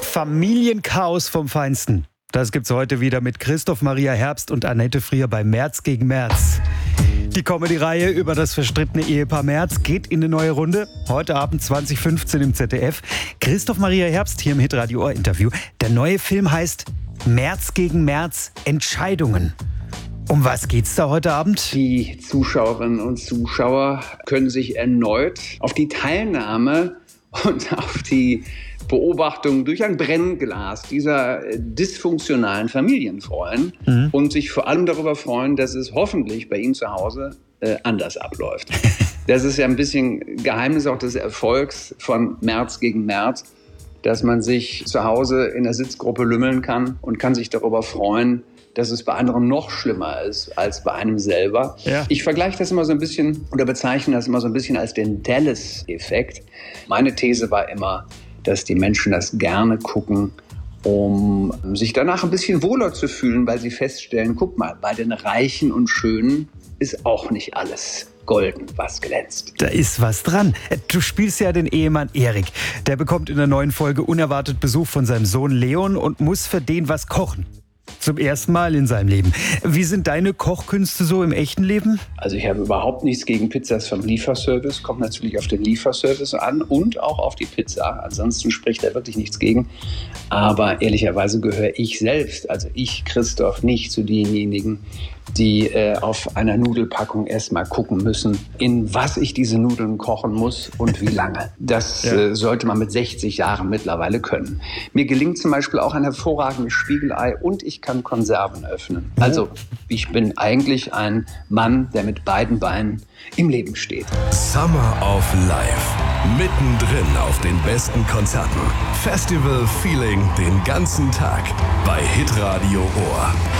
Familienchaos vom Feinsten. Das gibt's heute wieder mit Christoph Maria Herbst und Annette Frier bei Merz gegen Merz. Die Comedy-Reihe über das verstrittene Ehepaar Merz geht in eine neue Runde. Heute Abend 20:15 im ZDF. Christoph Maria Herbst hier im Hitradio Ohr-Interview. Der neue Film heißt Merz gegen Merz – Entscheidungen. Um was geht's da heute Abend? Die Zuschauerinnen und Zuschauer können sich erneut auf die Teilnahme und auf die Beobachtung durch ein Brennglas dieser dysfunktionalen Familien freuen und sich vor allem darüber freuen, dass es hoffentlich bei Ihnen zu Hause anders abläuft. Das ist ja ein bisschen Geheimnis auch des Erfolgs von Merz gegen Merz, dass man sich zu Hause in der Sitzgruppe lümmeln kann und kann sich darüber freuen, dass es bei anderen noch schlimmer ist als bei einem selber. Ja. Ich vergleiche das immer so ein bisschen oder bezeichne das immer so ein bisschen als den Dallas-Effekt. Meine These war immer, dass die Menschen das gerne gucken, um sich danach ein bisschen wohler zu fühlen, weil sie feststellen, guck mal, bei den Reichen und Schönen ist auch nicht alles golden, was glänzt. Da ist was dran. Du spielst ja den Ehemann Erik. Der bekommt in der neuen Folge unerwartet Besuch von seinem Sohn Leon und muss für den was kochen. Zum ersten Mal in seinem Leben. Wie sind deine Kochkünste so im echten Leben? Also ich habe überhaupt nichts gegen Pizzas vom Lieferservice. Kommt natürlich auf den Lieferservice an und auch auf die Pizza. Ansonsten spricht da wirklich nichts gegen. Aber ehrlicherweise gehöre ich selbst, also ich, Christoph, nicht zu denjenigen, die auf einer Nudelpackung erstmal gucken müssen, in was ich diese Nudeln kochen muss und wie lange. Das sollte man mit 60 Jahren mittlerweile können. Mir gelingt zum Beispiel auch ein hervorragendes Spiegelei und ich kann Konserven öffnen. Also ich bin eigentlich ein Mann, der mit beiden Beinen im Leben steht. Summer of Life. Mittendrin auf den besten Konzerten. Festival Feeling den ganzen Tag bei Hitradio Ohr.